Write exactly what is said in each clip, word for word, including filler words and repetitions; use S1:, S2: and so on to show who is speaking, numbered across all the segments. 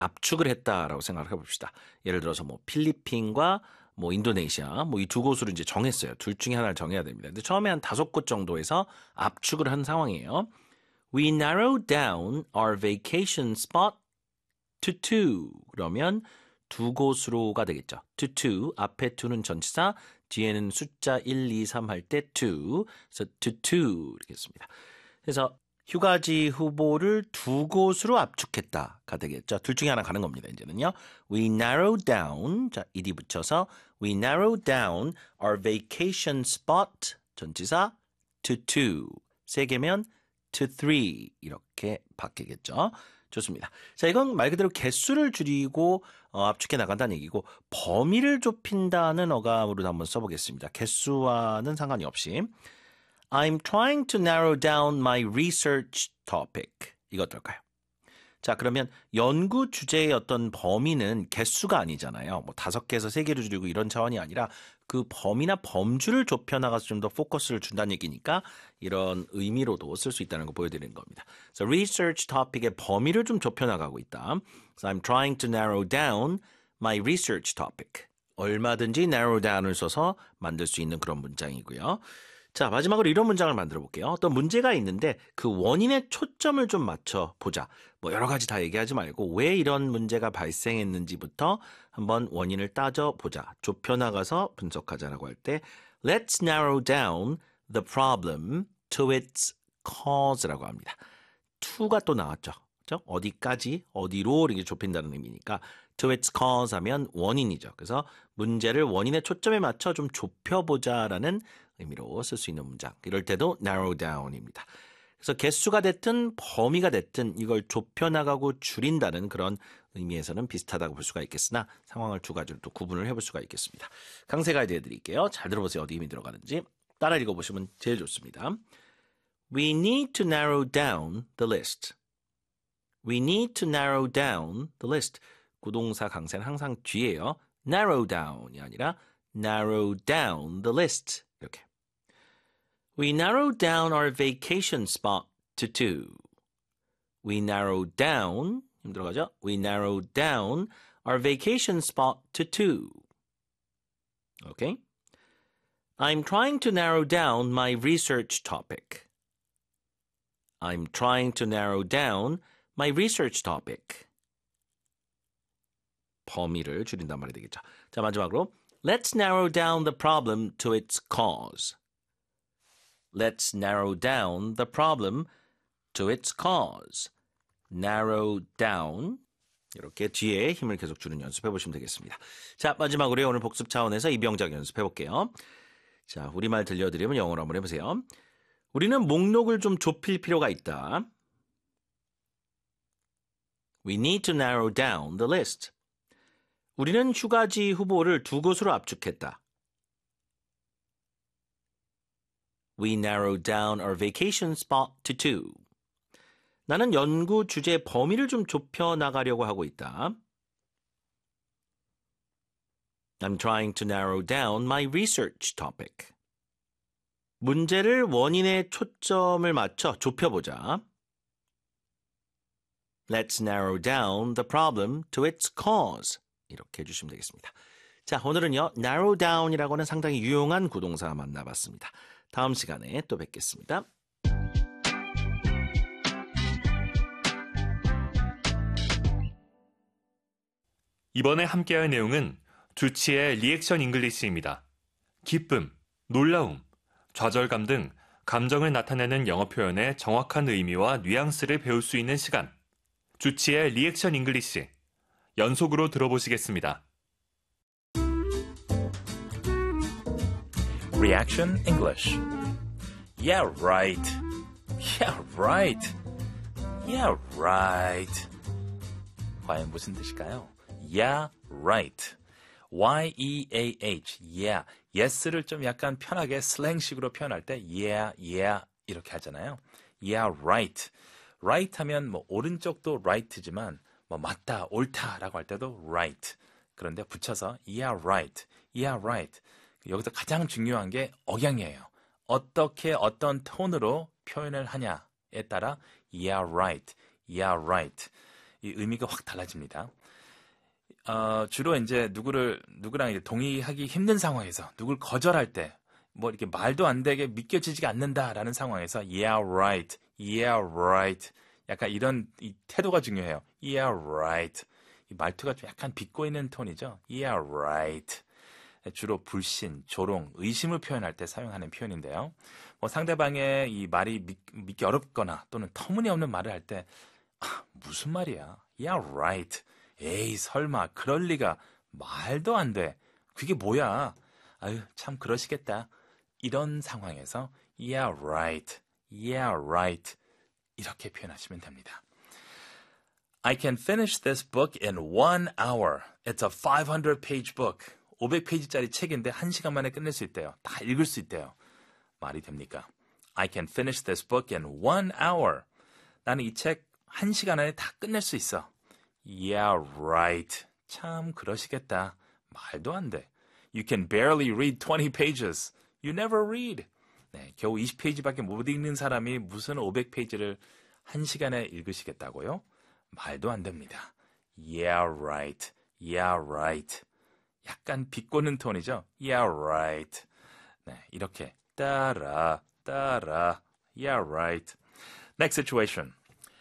S1: 압축을 했다라고 생각을 해봅시다. 예를 들어서 뭐 필리핀과 뭐 인도네시아 뭐 이 두 곳으로 이제 정했어요. 둘 중에 하나를 정해야 됩니다. 근데 처음에 한 다섯 곳 정도에서 압축을 한 상황이에요. We narrowed down our vacation spot to two. 그러면 두 곳으로가 되겠죠. to two. 앞에 to는 전치사, 뒤에는 숫자 일, 이, 삼 할 때 two. 그래서 to two 이렇게 했습니다. 그래서 휴가지 후보를 두 곳으로 압축했다가 되겠죠. 둘 중에 하나 가는 겁니다. 이제는요. We narrowed down. 자, ed 붙여서 We narrowed down our vacation spot. 전치사 to two. 세 개면 to three. 이렇게 바뀌겠죠. 좋습니다. 자, 이건 말 그대로 개수를 줄이고 어, 압축해 나간다는 얘기고 범위를 좁힌다는 어감으로 한번 써보겠습니다. 개수와는 상관이 없이 I'm trying to narrow down my research topic. 이거 어떨까요? 자, 그러면 연구 주제의 어떤 범위는 개수가 아니잖아요. 뭐 다섯 개에서 세 개로 줄이고 이런 차원이 아니라 그 범위나 범주를 좁혀나가서 좀 더 포커스를 준다는 얘기니까 이런 의미로도 쓸 수 있다는 거 보여드리는 겁니다. 그래서 research topic의 범위를 좀 좁혀나가고 있다. So I'm trying to narrow down my research topic. 얼마든지 narrow down을 써서 만들 수 있는 그런 문장이고요. 자, 마지막으로 이런 문장을 만들어 볼게요. 어떤 문제가 있는데 그 원인에 초점을 좀 맞춰 보자. 뭐 여러 가지 다 얘기하지 말고 왜 이런 문제가 발생했는지부터 한번 원인을 따져 보자. 좁혀 나가서 분석하자라고 할 때 Let's narrow down the problem to its cause라고 합니다. to가 또 나왔죠. 그렇죠? 어디까지, 어디로 이렇게 좁힌다는 의미니까 to its cause 하면 원인이죠. 그래서 문제를 원인의 초점에 맞춰 좀 좁혀보자라는 의미로 쓸 수 있는 문장. 이럴 때도 narrow down입니다. 그래서 개수가 됐든 범위가 됐든 이걸 좁혀나가고 줄인다는 그런 의미에서는 비슷하다고 볼 수가 있겠으나 상황을 두 가지로 또 구분을 해볼 수가 있겠습니다. 강세 가이드 해드릴게요. 잘 들어보세요. 어디 힘이 들어가는지. 따라 읽어보시면 제일 좋습니다. We need to narrow down the list. We need to narrow down the list. 구동사 강세는 항상 뒤에요. narrow down이 아니라 narrow down the list. 이렇게. We narrowed down our vacation spot to two. We narrowed down, 힘 들어가죠? We narrowed down our vacation spot to two. Okay? I'm trying to narrow down my research topic. I'm trying to narrow down my research topic. 범위를 줄인단 말이 되겠죠. 자, 마지막으로 Let's narrow down the problem to its cause. Let's narrow down the problem to its cause. Narrow down. 이렇게 뒤에 힘을 계속 주는 연습해 보시면 되겠습니다. 자, 마지막으로 오늘 복습 차원에서 이 병작 연습해 볼게요. 자, 우리말 들려드리면 영어로 한번 해보세요. 우리는 목록을 좀 좁힐 필요가 있다. We need to narrow down the list. 우리는 휴가지 후보를 두 곳으로 압축했다. We narrowed down our vacation spot to two. 나는 연구 주제 범위를 좀 좁혀 나가려고 하고 있다. I'm trying to narrow down my research topic. 문제를 원인에 초점을 맞춰 좁혀보자. Let's narrow down the problem to its cause. 이렇게 해주시면 되겠습니다. 자, 오늘은요, narrow down이라고는 상당히 유용한 구동사 만나봤습니다. 다음 시간에 또 뵙겠습니다.
S2: 이번에 함께할 내용은 주치의 리액션 잉글리시입니다. 기쁨, 놀라움, 좌절감 등 감정을 나타내는 영어 표현의 정확한 의미와 뉘앙스를 배울 수 있는 시간. 주치의 리액션 잉글리시. 연속으로 들어보시겠습니다.
S3: Reaction English. Yeah, right. Yeah, right. Yeah, right. 과연 무슨 뜻일까요? Yeah, right. Y E A H. Yeah. yes를 좀 약간 편하게 슬랭식으로 표현할 때 yeah, yeah 이렇게 하잖아요. Yeah, right. right 하면 뭐 오른쪽도 right지만 뭐 맞다, 옳다라고 할 때도 right. 그런데 붙여서 yeah, right. Yeah, right. 여기서 가장 중요한 게 억양이에요. 어떻게 어떤 톤으로 표현을 하냐에 따라 yeah, right. Yeah, right. 이 의미가 확 달라집니다. 어, 주로 이제 누구를 누구랑 이제 동의하기 힘든 상황에서 누굴 거절할 때 뭐 이렇게 말도 안 되게 믿겨지지가 않는다라는 상황에서 yeah right, yeah right 약간 이런 이 태도가 중요해요. yeah right 이 말투가 좀 약간 빚고 있는 톤이죠. yeah right 주로 불신, 조롱, 의심을 표현할 때 사용하는 표현인데요. 뭐 상대방의 이 말이 믿, 믿기 어렵거나 또는 터무니없는 말을 할 때 아, 무슨 말이야? yeah right 에이 설마 그럴 리가 말도 안 돼. 그게 뭐야? 아유 참 그러시겠다. 이런 상황에서 yeah right, yeah right 이렇게 표현하시면 됩니다. I can finish this book in one hour. It's a five hundred page book. 오백 페이지짜리 책인데 한 시간 만에 끝낼 수 있대요. 다 읽을 수 있대요. 말이 됩니까? I can finish this book in one hour. 나는 이 책 한 시간 안에 다 끝낼 수 있어. Yeah, right. 참 그러시겠다. 말도 안 돼. You can barely read twenty pages. You never read. 네, 겨우 이십 페이지밖에 못 읽는 사람이 무슨 오백 페이지를 한 시간에 읽으시겠다고요? 말도 안 됩니다. Yeah, right. Yeah, right. 약간 비꼬는 톤이죠. Yeah, right. 네, 이렇게 따라, 따라. Yeah, right. Next situation.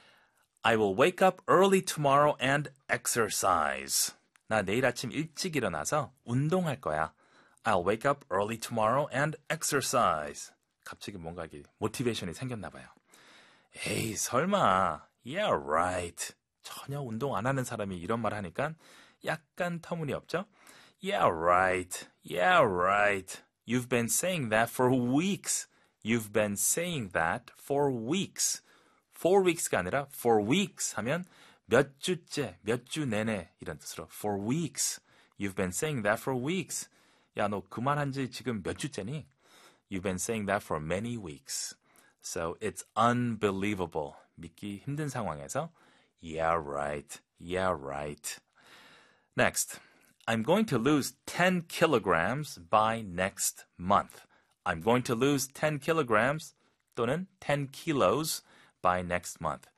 S3: I will wake up early tomorrow and exercise. 나 내일 아침 일찍 일어나서 운동할 거야. I'll wake up early tomorrow and exercise. 갑자기 뭔가 이게 모티베이션이 생겼나 봐요. 에이, 설마. Yeah, right. 전혀 운동 안 하는 사람이 이런 말 하니까 약간 터무니없죠? Yeah, right. Yeah, right. You've been saying that for weeks. You've been saying that for weeks. four weeks가 아니라 for weeks 하면 몇 주째, 몇 주 내내 이런 뜻으로 for weeks. You've been saying that for weeks. 야, 너 그 말 한 지 지금 몇 주째니? You've been saying that for many weeks. So it's unbelievable. 믿기 힘든 상황에서 Yeah, right. Yeah, right. Next. I'm going to lose ten kilograms by next month. I'm going to lose ten kilograms 또는 ten kilos by next month.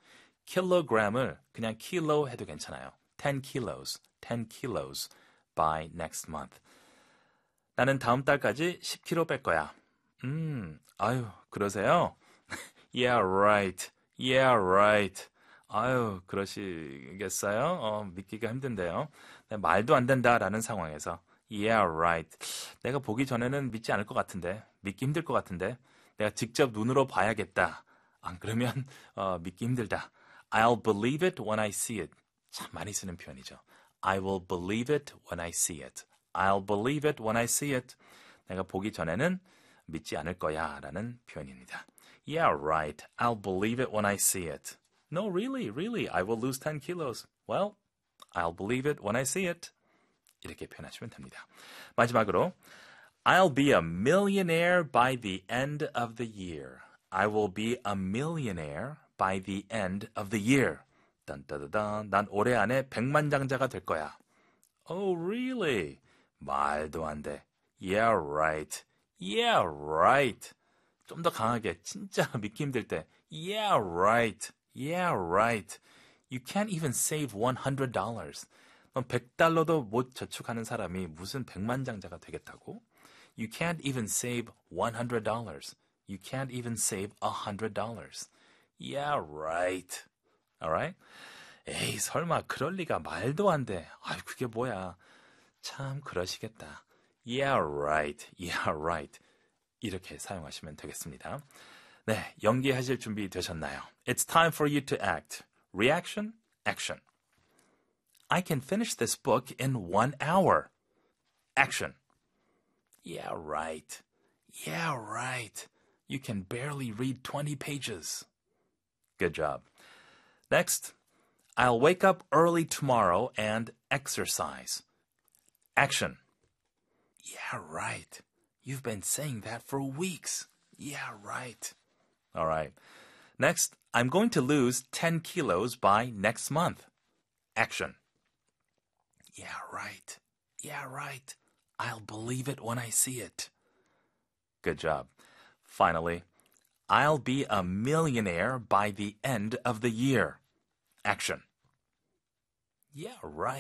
S3: 킬로그램을 그냥 kilo 해도 괜찮아요. ten kilos, ten kilos by next month. 나는 다음 달까지 십 킬로그램 뺄 거야. 음, 아유, 그러세요? Yeah, right. Yeah, right. 아유, 그러시겠어요? 어, 믿기가 힘든데요. 말도 안 된다라는 상황에서 Yeah, right. 내가 보기 전에는 믿지 않을 것 같은데, 믿기 힘들 것 같은데, 내가 직접 눈으로 봐야겠다. 안 그러면 어, 믿기 힘들다. I'll believe it when I see it. 참 많이 쓰는 표현이죠. I will believe it when I see it. I'll believe it when I see it. 내가 보기 전에는 믿지 않을 거야 라는 표현입니다. Yeah, right. I'll believe it when I see it. No, really, really, I will lose ten kilos. Well, I'll believe it when I see it. 이렇게 표현하시면 됩니다. 마지막으로 I'll be a millionaire by the end of the year. I will be a millionaire by the end of the year. 딴따다단, 난 올해 안에 백만장자가 될 거야. Oh, really? 말도 안 돼. Yeah, right. Yeah, right. 좀 더 강하게, 진짜 믿기 힘들 때. Yeah, right. Yeah, right. You can't even save one hundred dollars. 넌 백 달러도 못 저축하는 사람이 무슨 백만장자가 되겠다고? You can't even save one hundred dollars. You can't even save one hundred dollars. Yeah, right. Alright? 에이, 설마 그럴 리가 말도 안 돼. 아이, 그게 뭐야. 참 그러시겠다. Yeah, right. Yeah, right. 이렇게 사용하시면 되겠습니다. 네, 연기하실 준비 되셨나요? It's time for you to act. Reaction, action. I can finish this book in one hour. Action. Yeah, right. Yeah, right. You can barely read twenty pages. Good job. Next, I'll wake up early tomorrow and exercise. Action. Yeah, right. You've been saying that for weeks. Yeah, right. All right. Next, I'm going to lose ten kilos by next month. Action. Yeah, right. Yeah, right. I'll believe it when I see it. Good job. Finally, I'll be a millionaire by the end of the year. Action. Yeah, right.